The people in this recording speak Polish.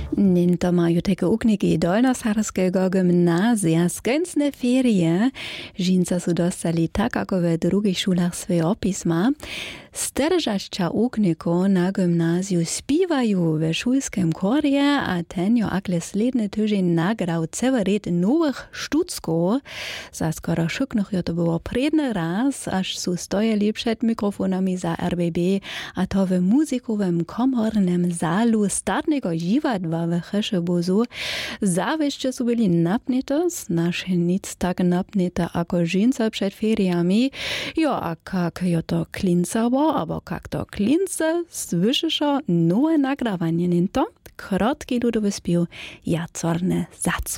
Ninto majú také ukniky Dolnosaharského gymnázia skęsne ferie. Žinca sú dostali tak, ako ve drugých šulách svoje opisma. Stržašća ukniku na gymnáziu spívajú ve šulskem chorie a ten jo akle sledny tydzień nagrał celoret nowych štuckov. Za skoro šuknoch jo to było predny raz, až sú stojali před mikrofonami za RBB a to w muzikowym komornym zalu statnego dziwadła w Chešebuzu. Zawieszcze sú byli napnite, naše nic tak napnite ako žinca před feriami. Jo, a kak jo to klincavo, aber kak to klince, słyszyszo nowe nagrawanie ninto. Krótki ludowy spił, ja corne zacu.